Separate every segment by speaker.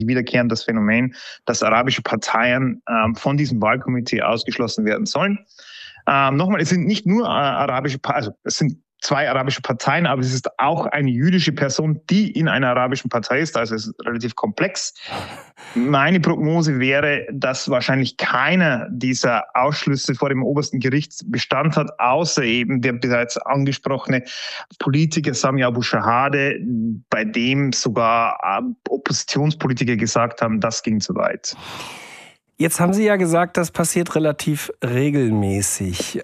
Speaker 1: wiederkehrendes Phänomen, dass arabische Parteien von diesem Wahlkomitee ausgeschlossen werden sollen. Nochmal, es sind nicht nur es sind 2 arabische Parteien, aber es ist auch eine jüdische Person, die in einer arabischen Partei ist. Also es ist relativ komplex. Meine Prognose wäre, dass wahrscheinlich keiner dieser Ausschlüsse vor dem obersten Gericht Bestand hat, außer eben der bereits angesprochene Politiker Sami Abu Shahade, bei dem sogar Oppositionspolitiker gesagt haben, das ging zu weit.
Speaker 2: Jetzt haben Sie ja gesagt, das passiert relativ regelmäßig.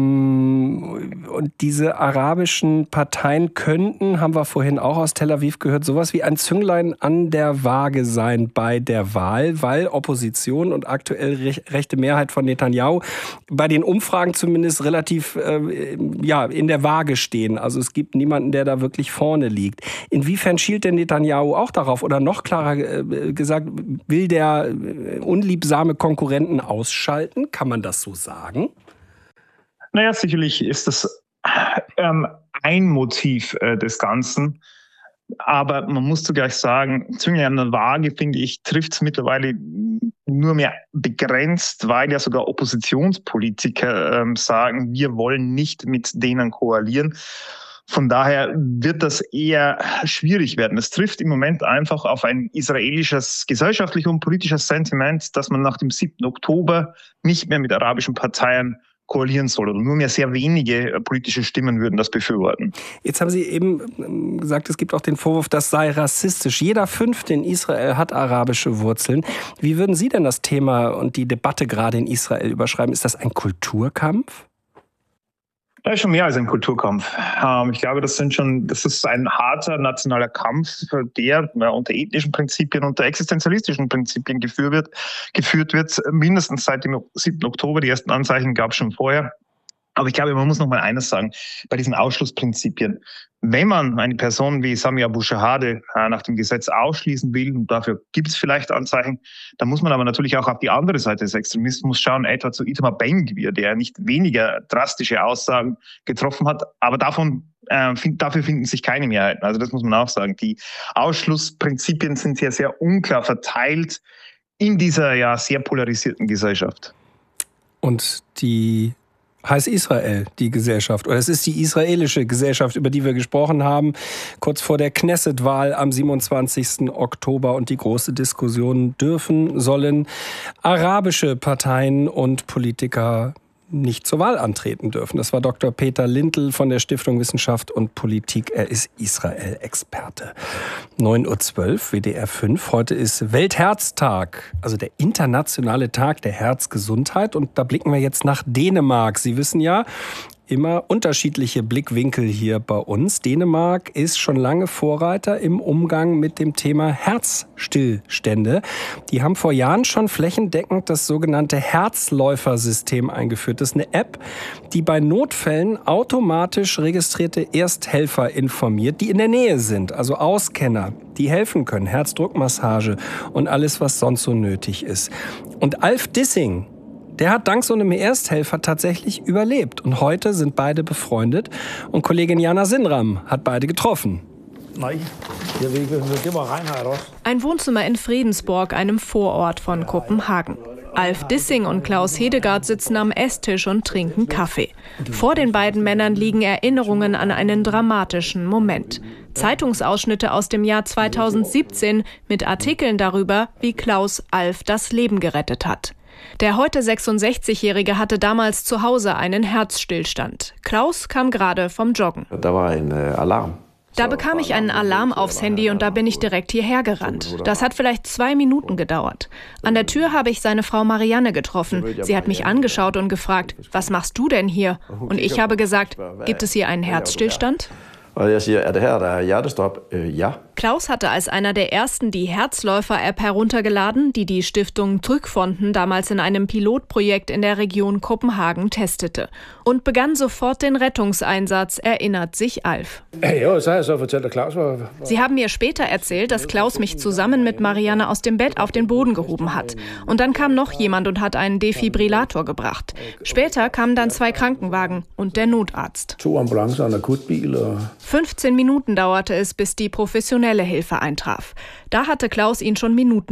Speaker 2: Und diese arabischen Parteien könnten, haben wir vorhin auch aus Tel Aviv gehört, sowas wie ein Zünglein an der Waage sein bei der Wahl, weil Opposition und aktuell rechte Mehrheit von Netanyahu bei den Umfragen zumindest relativ in der Waage stehen. Also es gibt niemanden, der da wirklich vorne liegt. Inwiefern schielt denn Netanyahu auch darauf? Oder noch klarer gesagt, will der unliebsame Konkurrenten ausschalten? Kann man das so sagen?
Speaker 1: Naja, sicherlich ist das ein Motiv des Ganzen. Aber man muss zugleich sagen, Zünglein an der Waage, finde ich, trifft es mittlerweile nur mehr begrenzt, weil ja sogar Oppositionspolitiker sagen, wir wollen nicht mit denen koalieren. Von daher wird das eher schwierig werden. Es trifft im Moment einfach auf ein israelisches gesellschaftliches und politisches Sentiment, dass man nach dem 7. Oktober nicht mehr mit arabischen Parteien koalieren soll. Oder nur mehr sehr wenige politische Stimmen würden das befürworten.
Speaker 2: Jetzt haben Sie eben gesagt, es gibt auch den Vorwurf, das sei rassistisch. Jeder 5. in Israel hat arabische Wurzeln. Wie würden Sie denn das Thema und die Debatte gerade in Israel überschreiben? Ist das ein Kulturkampf?
Speaker 1: Ja, schon mehr als ein Kulturkampf. Ich glaube, das ist ein harter nationaler Kampf, der unter ethnischen Prinzipien, unter existenzialistischen Prinzipien geführt wird, mindestens seit dem 7. Oktober. Die ersten Anzeichen gab es schon vorher. Aber ich glaube, man muss noch mal eines sagen, bei diesen Ausschlussprinzipien. Wenn man eine Person wie Sami Abu Shahade nach dem Gesetz ausschließen will, und dafür gibt es vielleicht Anzeichen, dann muss man aber natürlich auch auf die andere Seite des Extremismus schauen, etwa zu Itamar Ben-Gvir, der nicht weniger drastische Aussagen getroffen hat, aber dafür finden sich keine Mehrheiten. Also das muss man auch sagen. Die Ausschlussprinzipien sind sehr, sehr unklar verteilt in dieser sehr polarisierten Gesellschaft.
Speaker 2: Und heißt Israel, die Gesellschaft, oder es ist die israelische Gesellschaft, über die wir gesprochen haben, kurz vor der Knesset-Wahl am 27. Oktober und die große Diskussion sollen arabische Parteien und Politiker nicht zur Wahl antreten dürfen. Das war Dr. Peter Lindl von der Stiftung Wissenschaft und Politik. Er ist Israel-Experte. 9.12 Uhr, WDR 5. Heute ist Weltherztag, also der internationale Tag der Herzgesundheit. Und da blicken wir jetzt nach Dänemark. Sie wissen ja, immer unterschiedliche Blickwinkel hier bei uns. Dänemark ist schon lange Vorreiter im Umgang mit dem Thema Herzstillstände. Die haben vor Jahren schon flächendeckend das sogenannte Herzläufersystem eingeführt. Das ist eine App, die bei Notfällen automatisch registrierte Ersthelfer informiert, die in der Nähe sind, also Auskenner, die helfen können, Herzdruckmassage und alles, was sonst so nötig ist. Und Alf Dissing, der hat dank so einem Ersthelfer tatsächlich überlebt. Und heute sind beide befreundet. Und Kollegin Jana Sinram hat beide getroffen.
Speaker 3: Ein Wohnzimmer in Fredensborg, einem Vorort von Kopenhagen. Alf Dissing und Klaus Hedegaard sitzen am Esstisch und trinken Kaffee. Vor den beiden Männern liegen Erinnerungen an einen dramatischen Moment. Zeitungsausschnitte aus dem Jahr 2017 mit Artikeln darüber, wie Klaus Alf das Leben gerettet hat. Der heute 66-Jährige hatte damals zu Hause einen Herzstillstand. Klaus kam gerade vom Joggen.
Speaker 4: Da war ein Alarm.
Speaker 3: Da bekam ich einen Alarm aufs Handy und da bin ich direkt hierher gerannt. Das hat vielleicht 2 Minuten gedauert. An der Tür habe ich seine Frau Marianne getroffen. Sie hat mich angeschaut und gefragt, was machst du denn hier? Und ich habe gesagt, gibt es hier einen Herzstillstand?
Speaker 4: Og jeg siger, det her, der er hjertestop? Ja.
Speaker 3: Klaus hatte als einer der ersten die Herzläufer-App heruntergeladen, die die Stiftung Trygfonden damals in einem Pilotprojekt in der Region Kopenhagen testete. Und begann sofort den Rettungseinsatz, erinnert sich Alf. Sie haben mir später erzählt, dass Klaus mich zusammen mit Marianne aus dem Bett auf den Boden gehoben hat. Und dann kam noch jemand und hat einen Defibrillator gebracht. Später kamen dann 2 Krankenwagen und der Notarzt.
Speaker 4: 2 Ambulancer und eine Akutbil.
Speaker 3: 15 Minuten dauerte es, bis die professionellen professionelle Hilfe eintraf. Da hatte Klaus ihn schon Minuten